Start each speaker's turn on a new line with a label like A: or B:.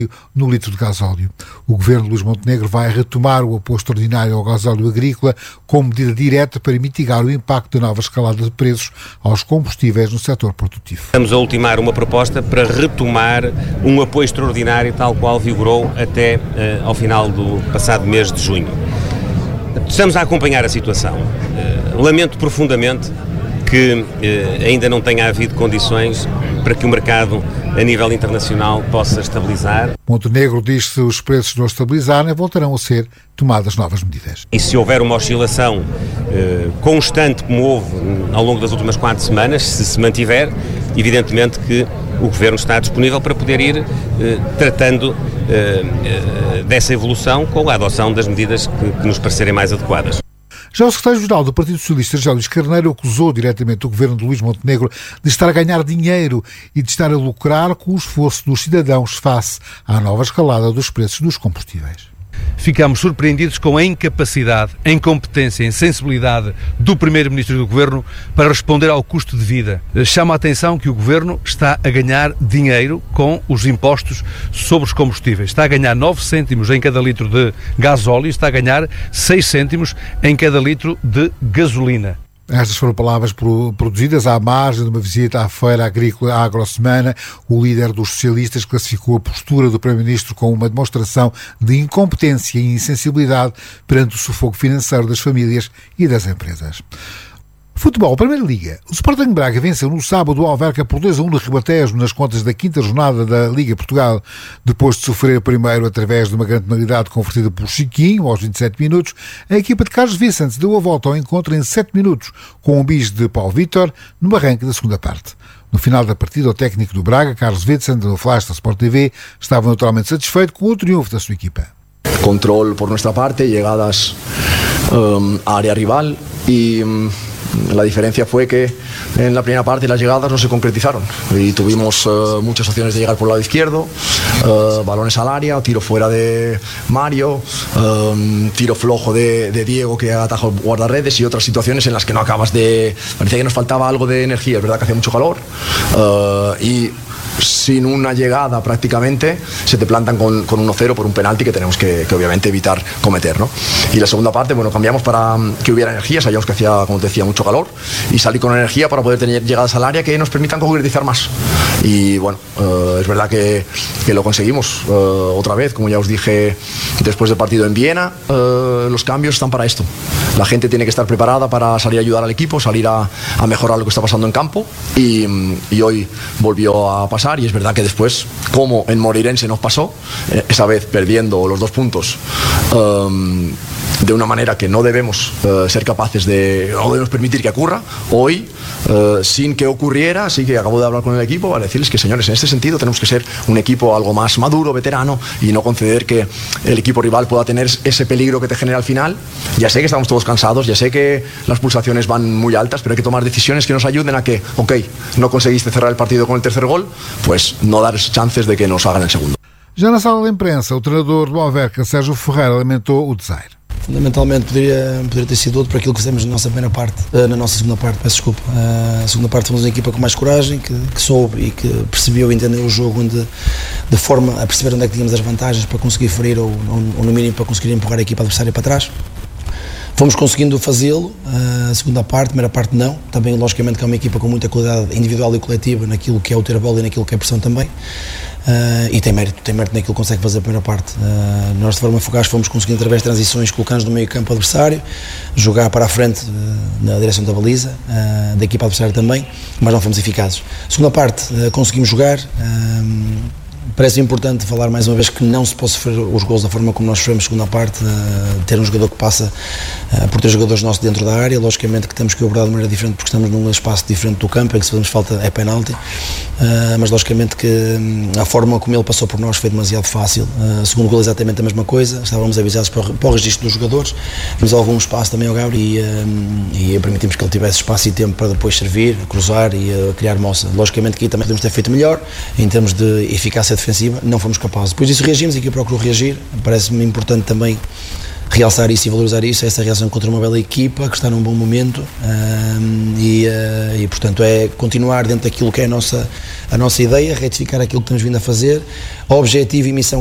A: no litro de gasóleo. O governo de Luís Montenegro vai retomar o apoio extraordinário ao gasóleo agrícola como medida direta para mitigar o impacto da nova escalada de preços aos combustíveis no setor produtivo.
B: Estamos a ultimar uma proposta para retomar um apoio extraordinário tal qual vigorou até ao final do passado mês de junho. Estamos a acompanhar a situação. Lamento profundamente que ainda não tenha havido condições para que o mercado a nível internacional possa estabilizar.
A: Montenegro diz que se os preços não estabilizarem, voltarão a ser tomadas novas medidas.
B: E se houver uma oscilação constante, como houve ao longo das últimas 4 semanas, se mantiver, evidentemente que o Governo está disponível para poder ir tratando dessa evolução com a adoção das medidas que nos parecerem mais adequadas.
A: Já o secretário-geral do Partido Socialista, José Luís Carneiro, acusou diretamente o governo de Luís Montenegro de estar a ganhar dinheiro e de estar a lucrar com o esforço dos cidadãos face à nova escalada dos preços dos combustíveis.
C: Ficámos surpreendidos com a incapacidade, a incompetência, a insensibilidade do Primeiro-Ministro e do Governo para responder ao custo de vida. Chama a atenção que o Governo está a ganhar dinheiro com os impostos sobre os combustíveis. Está a ganhar 9 cêntimos em cada litro de gasóleo e está a ganhar 6 cêntimos em cada litro de gasolina.
A: Estas foram palavras produzidas à margem de uma visita à Feira Agrícola Agrosemana. O líder dos socialistas classificou a postura do Primeiro-Ministro como uma demonstração de incompetência e insensibilidade perante o sufoco financeiro das famílias e das empresas. Futebol, Primeira Liga. O Sporting Braga venceu no sábado o Alverca por 2-1 no Ribatejo nas contas da 5ª jornada da Liga Portugal. Depois de sofrer primeiro através de uma grande penalidade convertida por Chiquinho aos 27 minutos, a equipa de Carlos Vicente deu a volta ao encontro em 7 minutos, com um bis de Paulo Vítor no arranque da segunda parte. No final da partida, o técnico do Braga, Carlos Vicente, no flash da Sport TV, estava naturalmente satisfeito com o triunfo da sua equipa.
D: Control por nuestra parte, llegadas a área rival y la diferencia fue que en la primera parte las llegadas no se concretizaron y tuvimos muchas opciones de llegar por el lado izquierdo, balones al área, tiro fuera de Mario, tiro flojo de Diego que atajó guardarredes y otras situaciones en las que no acabas de... Parecía que nos faltaba algo de energía, es verdad que hacía mucho calor y sin una llegada prácticamente se te plantan con 1-0 por un penalti que tenemos que obviamente evitar cometer, ¿no? Y la segunda parte, bueno, cambiamos para que hubiera energía, sabíamos que hacía, como te decía, mucho calor y salir con energía para poder tener llegadas al área que nos permitan concretizar más y bueno, es verdad que lo conseguimos otra vez, como ya os dije después del partido en Viena, los cambios están para esto, la gente tiene que estar preparada para salir a ayudar al equipo, salir a mejorar lo que está pasando en campo y hoy volvió a pasar y es verdad que después, como en Moreirense nos pasó, esa vez perdiendo los 2 puntos de una manera que no debemos ser capaces de, no debemos permitir que ocurra, hoy sin que ocurriera, así que acabo de hablar con el equipo para decirles que señores, en este sentido tenemos que ser un equipo algo más maduro, veterano y no conceder que el equipo rival pueda tener ese peligro que te genera al final. Ya sé que estamos todos cansados, ya sé que las pulsaciones van muy altas, pero hay que tomar decisiones que nos ayuden a que, ok, no conseguiste cerrar el partido con el tercer gol, pues no dar chances de que nos hagan el segundo.
A: Já na sala de imprensa, o treinador do Alverca, Sérgio Ferreira, lamentou o desaire.
E: Fundamentalmente poderia ter sido outro para aquilo que fizemos na nossa primeira parte, na nossa segunda parte, peço desculpa. A segunda parte fomos uma equipa com mais coragem, que soube e que percebeu e entendeu o jogo de forma a perceber onde é que tínhamos as vantagens para conseguir ferir ou no mínimo para conseguir empurrar a equipa adversária para trás. Fomos conseguindo fazê-lo, a segunda parte, a primeira parte não, também logicamente que é uma equipa com muita qualidade individual e coletiva naquilo que é o ter a bola e naquilo que é a pressão também. E tem mérito naquilo que consegue fazer a primeira parte. Nós de forma fugaz fomos conseguindo através de transições colocar-nos no meio campo adversário, jogar para a frente na direção da baliza, da equipa adversária também, mas não fomos eficazes. Segunda parte conseguimos jogar. Parece importante falar mais uma vez que não se pode sofrer os gols da forma como nós sofremos segunda parte, ter um jogador que passa por 3 jogadores nossos dentro da área, logicamente que temos que abordar de maneira diferente porque estamos num espaço diferente do campo, em que se fazemos falta é penalti, mas logicamente que a forma como ele passou por nós foi demasiado fácil. Segundo gol exatamente a mesma coisa, estávamos avisados para o registro dos jogadores, temos algum espaço também ao Gabriel e permitimos que ele tivesse espaço e tempo para depois servir, cruzar e criar moça. Logicamente que aí também podemos ter feito melhor em termos de eficácia defensiva, não fomos capazes. Depois disso reagimos, a equipe procurou reagir, parece-me importante também realçar isso e valorizar isso, essa reação contra uma bela equipa que está num bom momento, e portanto é continuar dentro daquilo que é a nossa ideia, retificar aquilo que estamos vindo a fazer. O objetivo e missão